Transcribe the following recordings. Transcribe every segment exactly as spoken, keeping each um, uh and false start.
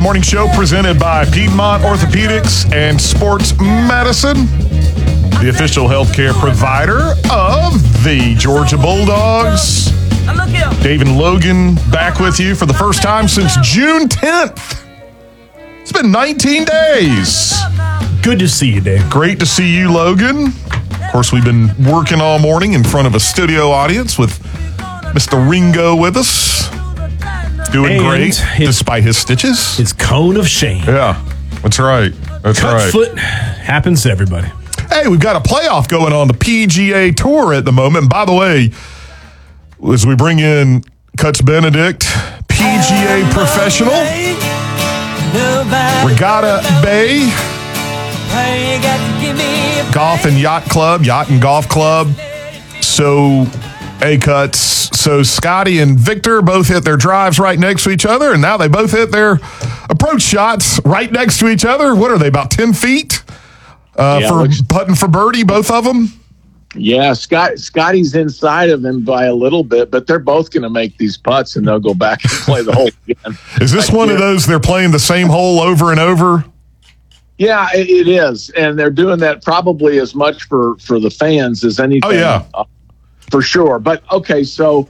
Morning show presented by Piedmont Orthopedics and Sports Medicine, the official healthcare provider of the Georgia Bulldogs. Dave and Logan back with you for the first time since June tenth. It's been nineteen days. Good to see you, Dave. Great to see you, Logan. Of course, we've been working all morning in front of a studio audience with Mister Ringo with us. Doing And great, his, despite his stitches. His cone of shame. Yeah, that's right. That's Cut right. foot happens to everybody. Hey, we've got a playoff going on the P G A Tour at the moment. And by the way, as we bring in Cuts Benedict, P G A professional, Regatta Bay, Golf and Yacht Club, Yacht and Golf Club. So, hey, Cuts. So Scotty and Victor both hit their drives right next to each other, and now they both hit their approach shots right next to each other. What are they, about ten feet uh, yeah, for looks- putting for birdie, both of them? Yeah, Scott Scotty's inside of him by a little bit, but they're both going to make these putts, and they'll go back and play the hole again. Is this one of those they're playing the same hole over and over? Yeah, it, it is, and they're doing that probably as much for, for the fans as anything. Oh, yeah. Uh, for sure. But, okay, so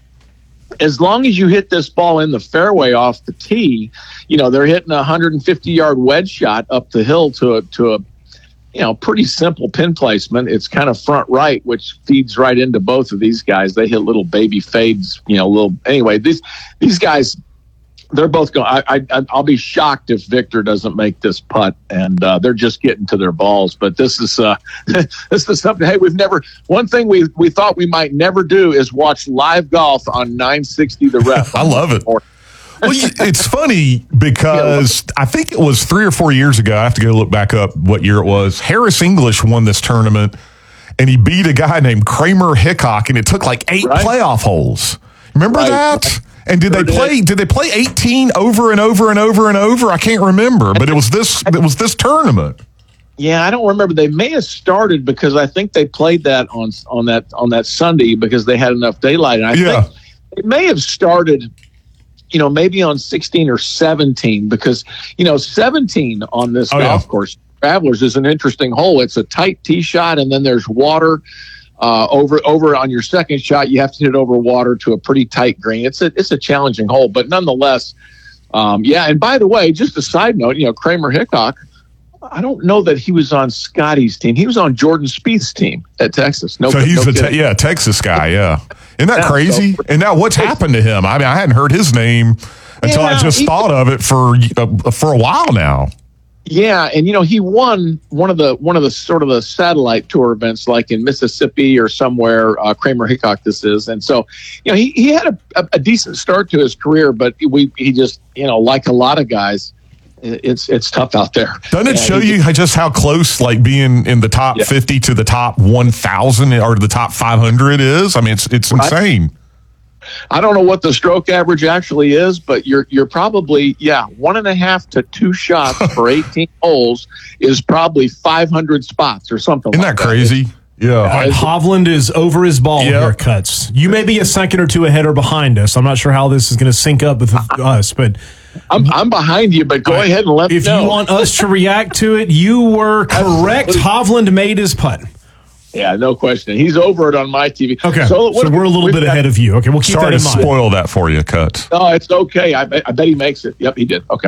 as long as you hit this ball in the fairway off the tee, you know, they're hitting a one hundred fifty-yard wedge shot up the hill to a, to a, you know, pretty simple pin placement. It's kind of front right, which feeds right into both of these guys. They hit little baby fades, you know, little. Anyway, these these guys, they're both going. I, I I'll be shocked if Victor doesn't make this putt, and uh, they're just getting to their balls. But this is uh, this is something. Hey, we've never. One thing we we thought we might never do is watch live golf on nine sixty The Ref. I love it. Well, it's funny because I think it was three or four years ago. I have to go look back up what year it was. Harris English won this tournament, and he beat a guy named Kramer Hickok, and it took like eight Right. playoff holes. Remember Right. that? And did Sure they play? did. Did they play eighteen over and over and over and over? I can't remember, but it was this. It was this tournament. Yeah, I don't remember. They may have started because I think they played that on on that on that Sunday because they had enough daylight. And I Yeah. think they may have started, you know, maybe on sixteen or seventeen because, you know, seventeen on this Oh, golf yeah. course, Travelers, is an interesting hole. It's a tight tee shot, and then there's water uh, over over on your second shot. You have to hit it over water to a pretty tight green. It's a it's a challenging hole, but nonetheless, um, yeah. And by the way, just a side note, you know, Kramer Hickok, I don't know that he was on Scotty's team. He was on Jordan Spieth's team at Texas. No, So he's no a te- kidding. yeah Texas guy. Yeah, isn't that Yeah, crazy? so- and now what's happened to him? I mean, I hadn't heard his name until I Yeah, just he- thought of it for uh, for a while now. Yeah, and you know he won one of the one of the sort of the satellite tour events, like in Mississippi or somewhere. Uh, Kramer Hickok, this is, and so you know he, he had a, a, a decent start to his career, but we he just you know like a lot of guys, it's it's tough out there. Doesn't it And show he- you just how close like being in the top Yeah. fifty to the top one thousand or the top five hundred is? I mean, it's it's Right. insane. I don't know what the stroke average actually is, but you're you're probably yeah one and a half to two shots for eighteen holes is probably five hundred spots or something. Isn't like that crazy? Yeah. All right, Hovland is over his ball Yep. here, Cuts. You may be a second or two ahead or behind us. I'm not sure how this is going to sync up with us, but I'm I'm behind you, but go All right, ahead and let me if know. you want us to react to it, you were correct. Absolutely. Hovland made his putt. Yeah, no question. He's over it on my T V. Okay, so, so, we're a little bit ahead of you. Okay, we'll keep Sorry that to in mind. spoil that for you, Cut. No, it's okay. I bet, I bet he makes it. Yep, he did. Okay.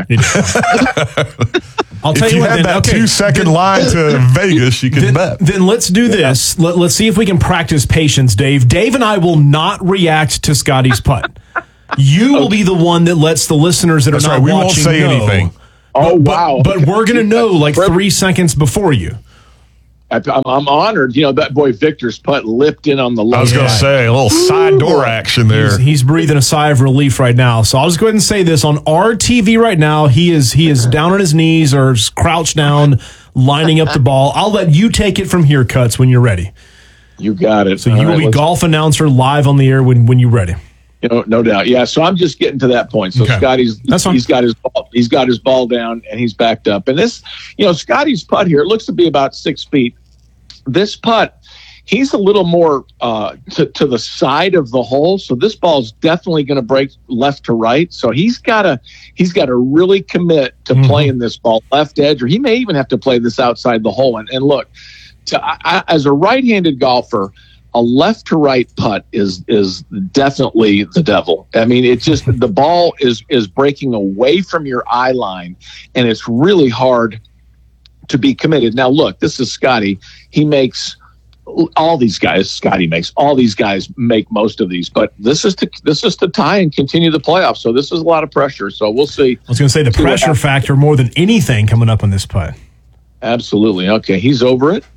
I'll tell If you you what. had Then, that okay, two second then- line to Vegas, you could Then, bet. then let's do this. Let, let's see if we can practice patience, Dave. Dave and I will not react to Scotty's putt. You will be the one that lets the listeners that That's are not right. We won't watching say know. anything. Oh, But- wow. But we're going to know like three seconds before you. I, I'm, I'm honored. You know, that boy Victor's putt lipped in on the low I was going to side. say a little side door action there. He's, he's breathing a sigh of relief right now. So I'll just go ahead and say this on our T V right now. He is he is down on his knees or crouched down, lining up the ball. I'll let you take it from here, Cuts, when you're ready. You got it. So All you will right, be let's- golf announcer live on the air when when you're ready. You know, no doubt. Yeah. So I'm just getting to that point. So Okay. Scotty's That's fine. he's got his ball, he's got his ball down and he's backed up. And this, you know, Scotty's putt here, it looks to be about six feet. This putt, he's a little more uh, to, to the side of the hole. So this ball's definitely going to break left to right. So he's got to he's got to really commit to mm-hmm. playing this ball left edge, or he may even have to play this outside the hole. And, and look, to, I, as a right-handed golfer, a left to right putt is is definitely the devil. I mean, it just the ball is is breaking away from your eye line, and it's really hard to be committed. Now, look, this is Scotty. He makes all these guys. Scotty makes all these guys make most of these, but this is to this is to tie and continue the playoffs. So this is a lot of pressure. So we'll see. I was going to say the pressure factor more than anything coming up on this putt. Absolutely. Okay, he's over it,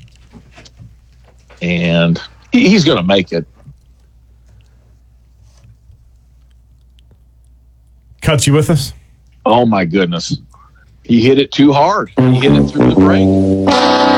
and he, he's going to make it. Cuts, you with us? Oh my goodness. He hit it too hard. He hit it through the break.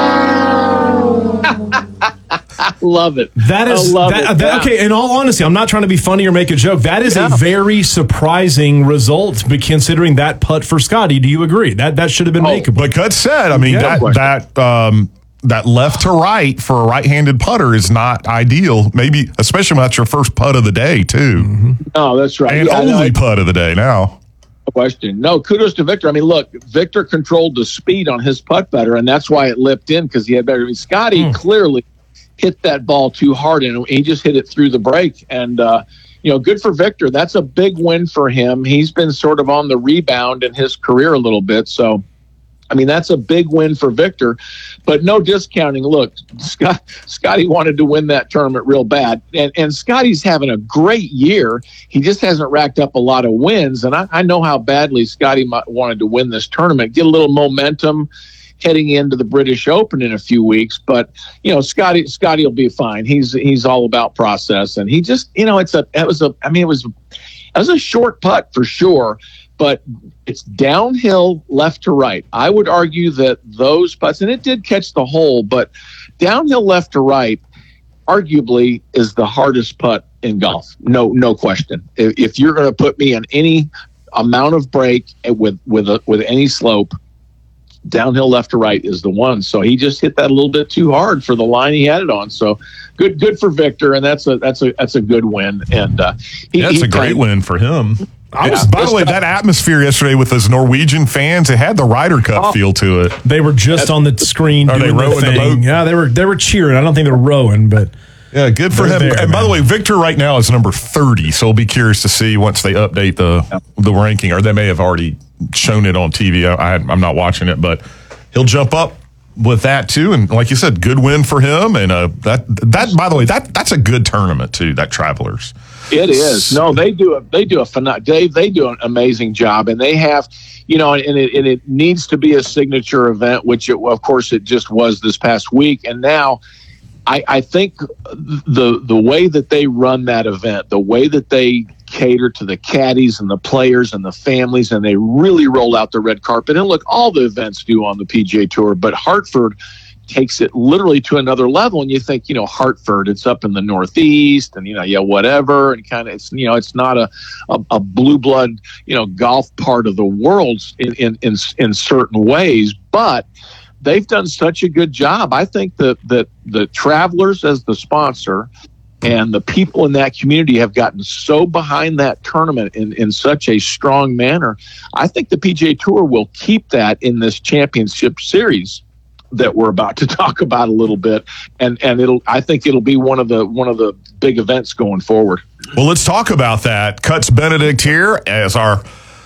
I love it. That is I love that, it. that, Yeah. okay. In all honesty, I'm not trying to be funny or make a joke. That is Yeah. a very surprising result, but considering that putt for Scotty. Do you agree that that should have been Oh, makeable? But Cut said, I mean, Yeah. that that um, that left to right for a right-handed putter is not ideal. Maybe, especially when that's your first putt of the day, too. Mm-hmm. No, that's right. And Yeah, I know. only putt of the day now. Question. No, kudos to Victor. I mean, look, Victor controlled the speed on his putt better, and that's why it lipped in, because he had better. I mean, Scotty Mm. clearly hit that ball too hard, and he just hit it through the break. And, uh, you know, good for Victor. That's a big win for him. He's been sort of on the rebound in his career a little bit. So, I mean, that's a big win for Victor, but no discounting. Look, Scott, Scotty wanted to win that tournament real bad, and, and Scotty's having a great year. He just hasn't racked up a lot of wins, and I, I know how badly Scotty might, wanted to win this tournament, get a little momentum heading into the British Open in a few weeks. But you know, Scotty, Scotty will be fine. He's he's all about process, and he just, you know, it's a it was a I mean it was it was a short putt for sure. But it's downhill left to right. I would argue that those putts, and it did catch the hole, but downhill left to right arguably is the hardest putt in golf. No, no question. If, if you're going to put me in any amount of break with with a, with any slope, downhill left to right is the one. So he just hit that a little bit too hard for the line he had it on. So good, good for Victor, and that's a that's a that's a good win. And uh, he, Yeah, that's he a great kinda, win for him. I was, Yeah. by the way, that atmosphere yesterday with those Norwegian fans, it had the Ryder Cup Oh. feel to it. They were just on the screen Are they doing rowing the the thing. boat? Yeah, they were they were cheering. I don't think they were rowing, but Yeah, good for They're him. there, and by man. the way, Victor right now is number thirty, so we'll be curious to see once they update the the ranking, or they may have already shown it on T V. I, I, I'm not watching it, but he'll jump up with that too. And like you said, good win for him. And uh, that that by the way, that that's a good tournament too. That Travelers. It is. No, they do a they do a phenom- Dave. They do an amazing job, and they have, you know, and it and it needs to be a signature event, which it, of course it just was this past week. And now, I, I think the the way that they run that event, the way that they cater to the caddies and the players and the families, and they really roll out the red carpet. And look, all the events do on the P G A Tour, but Hartford takes it literally to another level. And you think, you know, Hartford, it's up in the Northeast, and you know, yeah, whatever, and kind of, it's, you know, it's not a, a, a blue blood, you know, golf part of the world in in in, in certain ways, but they've done such a good job. I think that that the Travelers as the sponsor and the people in that community have gotten so behind that tournament in, in such a strong manner. I think the P G A Tour will keep that in this championship series that we're about to talk about a little bit, and and it'll I think it'll be one of the one of the big events going forward. Well, let's talk about that. Cuts Benedict here as our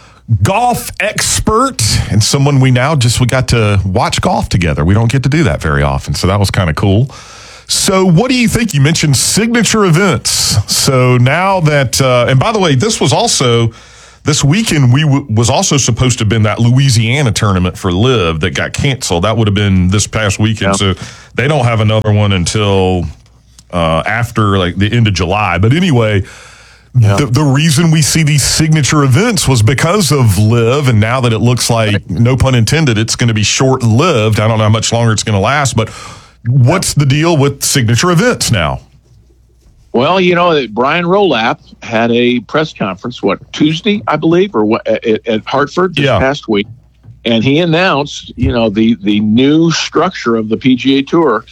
golf expert and someone we now just we got to watch golf together. We don't get to do that very often, so that was kind of cool. So what do you think? You mentioned signature events. So now that, uh, and by the way, this was also, this weekend we w- was also supposed to have been that Louisiana tournament for Live that got canceled. That would have been this past weekend. Yeah. So they don't have another one until uh, after like the end of July. But anyway, Yeah. the, the reason we see these signature events was because of Live. And now that it looks like, no pun intended, it's going to be short-lived. I don't know how much longer it's going to last, but what's the deal with signature events now? Well, you know, Brian Rolap had a press conference, what, Tuesday, I believe, or what, at, at Hartford this Yeah. past week. And he announced, you know, the, the new structure of the P G A Tour.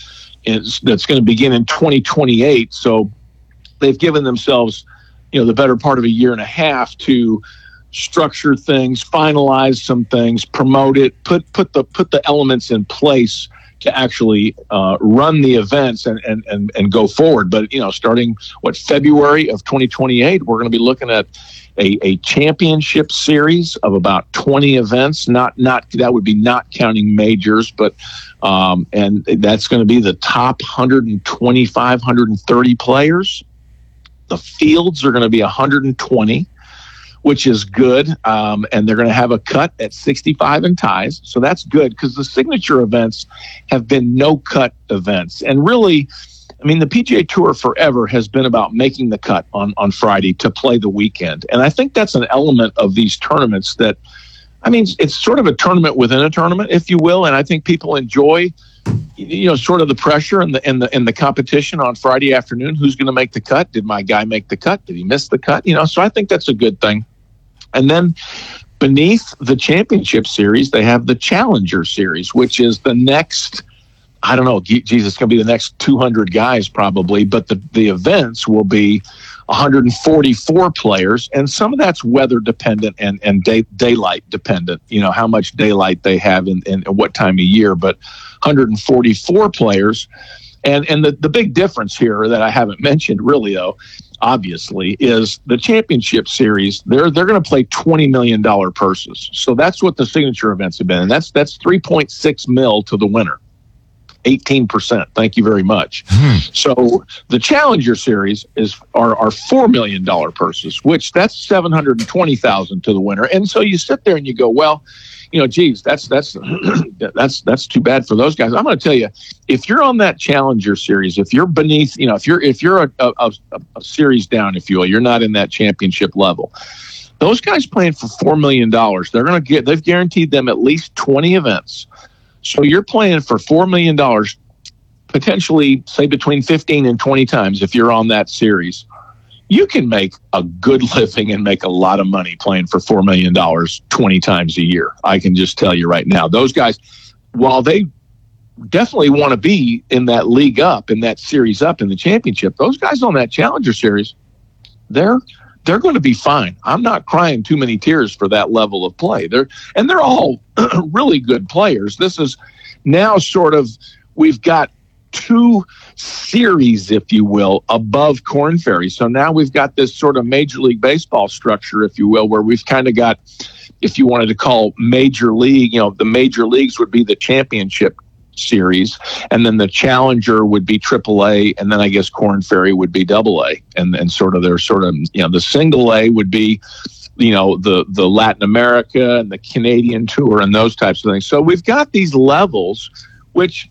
is, that's going to begin in twenty twenty-eight. So they've given themselves, you know, the better part of a year and a half to structure things, finalize some things, promote it, put put the put the elements in place to actually uh, run the events and, and, and, and go forward. But, you know, starting, what, February of twenty twenty-eight, we're going to be looking at a, a championship series of about twenty events. Not not that would be not counting majors, but um, and that's going to be the top one hundred twenty-five, one hundred thirty players. The fields are going to be one hundred twenty, which is good. Um, and they're going to have a cut at sixty-five and ties. So that's good because the signature events have been no cut events. And really, I mean, the P G A Tour forever has been about making the cut on, on Friday to play the weekend. And I think that's an element of these tournaments that, I mean, it's sort of a tournament within a tournament, if you will. And I think people enjoy, you know, sort of the pressure and the and the and the competition on Friday afternoon. Who's going to make the cut? Did my guy make the cut? Did he miss the cut? You know, so I think that's a good thing. And then beneath the championship series, they have the Challenger series, which is the next, I don't know, geez, it's going to be the next two hundred guys probably, but the, the events will be one hundred forty-four players, and some of that's weather dependent and, and day, daylight dependent, you know, how much daylight they have in, in what time of year, but one hundred forty-four players. And and the, the big difference here that I haven't mentioned really, though, obviously, is the championship series. They're they're going to play twenty million dollars purses. So that's what the signature events have been. And that's that's three point six mil to the winner. eighteen percent. Thank you very much. Hmm. So the Challenger series is are, are four million dollars purses, which that's seven hundred twenty thousand dollars to the winner. And so you sit there and you go, well, you know, geez, that's that's that's that's too bad for those guys. I'm going to tell you, if you're on that Challenger series, if you're beneath, you know, if you're if you're a, a, a series down, if you will, you're not in that championship level. Those guys playing for four million dollars, they're going to get. They've guaranteed them at least twenty events. So you're playing for four million dollars, potentially, say, between fifteen and twenty times if you're on that series. You can make a good living and make a lot of money playing for four million dollars twenty times a year. I can just tell you right now. Those guys, while they definitely want to be in that league up, in that series up, in the championship, those guys on that Challenger series, they're they're going to be fine. I'm not crying too many tears for that level of play. They're and they're all really good players. This is now sort of, we've got two series, if you will, above Korn Ferry. So now we've got this sort of Major League Baseball structure, if you will, where we've kind of got, if you wanted to call major league, you know, the major leagues would be the championship series, and then the Challenger would be triple A, and then I guess Korn Ferry would be double A, and and sort of their sort of, you know, the single A would be, you know, the the Latin America and the Canadian Tour and those types of things. So we've got these levels, which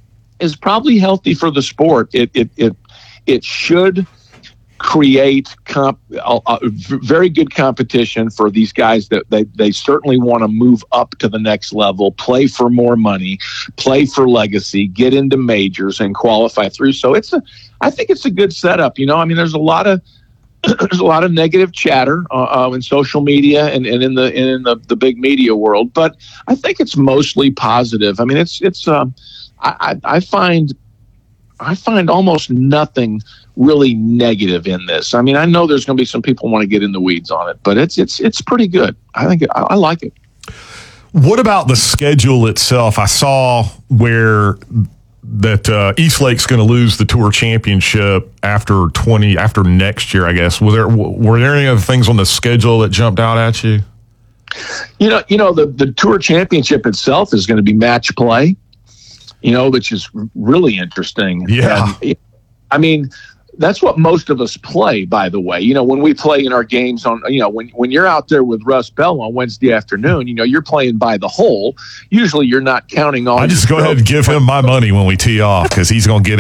is probably healthy for the sport. It it it it should create comp, a, a very good competition for these guys that they, they certainly want to move up to the next level, play for more money, play for legacy, get into majors and qualify through. So it's a, I think it's a good setup. You know, I mean, there's a lot of, there's a lot of negative chatter uh, uh, in social media and, and in the, and in the, the big media world, but I think it's mostly positive. I mean, it's, it's, um, I, I, I find, I find almost nothing really negative in this. I mean, I know there's going to be some people who want to get in the weeds on it, but it's it's it's pretty good. I think it, I, I like it. What about the schedule itself? I saw where that uh, Eastlake's going to lose the Tour Championship after twenty after next year, I guess. Were there were there any other things on the schedule that jumped out at you? You know, you know the the Tour Championship itself is going to be match play. You know, which is really interesting. Yeah. And, I mean, that's what most of us play, by the way. You know, when we play in our games on, you know, when, when you're out there with Russ Bell on Wednesday afternoon, you know, you're playing by the hole. Usually you're not counting on. I just go ahead and give him my money when we tee off because he's going to get